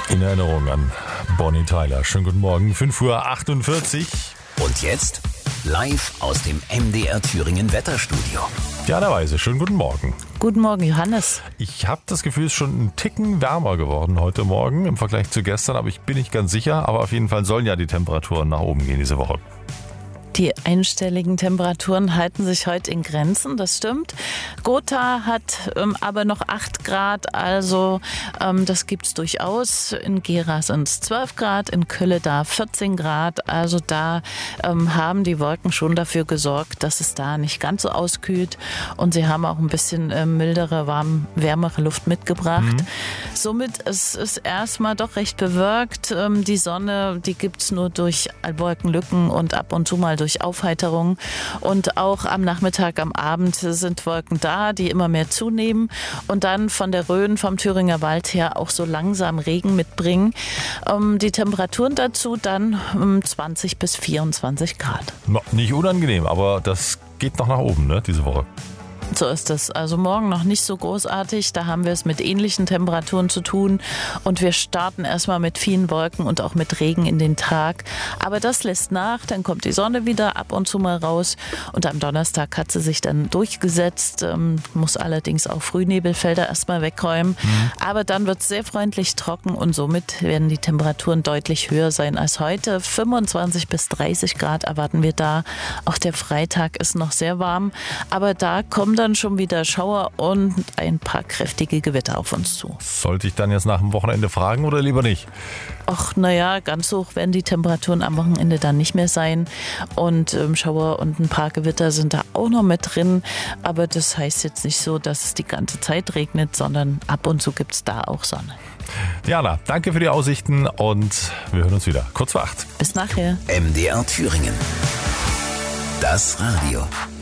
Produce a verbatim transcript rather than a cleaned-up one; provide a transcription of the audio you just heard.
In Erinnerung an Bonnie Tyler. Schönen guten Morgen, fünf Uhr achtundvierzig. Und jetzt live aus dem M D R Thüringen Wetterstudio. Diana Weise, schönen guten Morgen. Guten Morgen, Johannes. Ich habe das Gefühl, es ist schon ein Ticken wärmer geworden heute Morgen im Vergleich zu gestern, aber ich bin nicht ganz sicher. Aber auf jeden Fall sollen ja die Temperaturen nach oben gehen diese Woche. Die einstelligen Temperaturen halten sich heute in Grenzen, das stimmt. Gotha hat ähm, aber noch acht Grad, also ähm, das gibt es durchaus. In Gera sind es zwölf Grad, in Kölle da vierzehn Grad. Also da ähm, haben die Wolken schon dafür gesorgt, dass es da nicht ganz so auskühlt. Und sie haben auch ein bisschen äh, mildere, warm, wärmere Luft mitgebracht. Mhm. Somit ist es erstmal doch recht bewölkt. Ähm, die Sonne, die gibt es nur durch Wolkenlücken und ab und zu mal durch durch Aufheiterung. Und auch am Nachmittag, am Abend sind Wolken da, die immer mehr zunehmen und dann von der Rhön, vom Thüringer Wald her auch so langsam Regen mitbringen. Ähm, die Temperaturen dazu dann um zwanzig bis vierundzwanzig Grad. No, nicht unangenehm, aber das geht noch nach oben, ne, diese Woche. So ist es. Also morgen noch nicht so großartig. Da haben wir es mit ähnlichen Temperaturen zu tun. Und wir starten erstmal mit vielen Wolken und auch mit Regen in den Tag. Aber das lässt nach. Dann kommt die Sonne wieder ab und zu mal raus. Und am Donnerstag hat sie sich dann durchgesetzt. Ähm, muss allerdings auch Frühnebelfelder erstmal wegräumen. Mhm. Aber dann wird es sehr freundlich trocken und somit werden die Temperaturen deutlich höher sein als heute. fünfundzwanzig bis dreißig Grad erwarten wir da. Auch der Freitag ist noch sehr warm. Aber da kommen dann schon wieder Schauer und ein paar kräftige Gewitter auf uns zu. Sollte ich dann jetzt nach dem Wochenende fragen oder lieber nicht? Ach, naja, ganz hoch werden die Temperaturen am Wochenende dann nicht mehr sein. Und ähm, Schauer und ein paar Gewitter sind da auch noch mit drin. Aber das heißt jetzt nicht so, dass es die ganze Zeit regnet, sondern ab und zu gibt es da auch Sonne. Diana, danke für die Aussichten und wir hören uns wieder. Kurz vor acht. Bis nachher. M D R Thüringen. Das Radio.